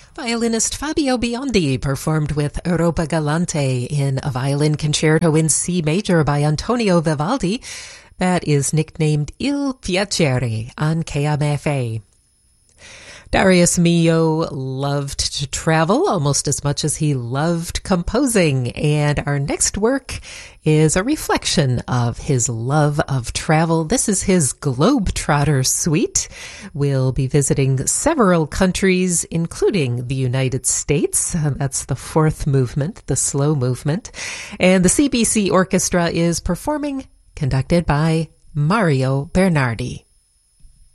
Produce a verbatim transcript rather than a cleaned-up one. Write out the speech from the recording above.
Violinist Fabio Biondi performed with Europa Galante in a violin concerto in C major by Antonio Vivaldi that is nicknamed Il Piacere on K M F A. Darius Milhaud loved to travel almost as much as he loved composing, and our next work is a reflection of his love of travel. This is his Globetrotter Suite. We'll be visiting several countries, including the United States. That's the fourth movement, the slow movement. And the C B C Orchestra is performing, conducted by Mario Bernardi.